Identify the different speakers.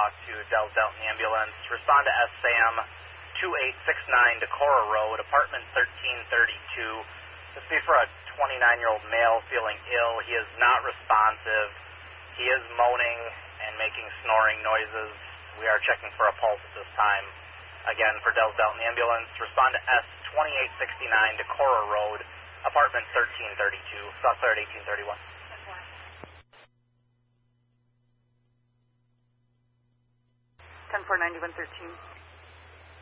Speaker 1: talk to Dells Delton Ambulance. Respond to SAM 2869 Decorah Road, apartment 1332. This would be for a 29-year-old male feeling ill. He is not responsive. He is moaning and making snoring noises. We are checking for a pulse at this time. Again, for Dells Delton Ambulance, respond to S2869 Decorah Road, apartment 1332, South Third 1831.
Speaker 2: 10-4, 9113.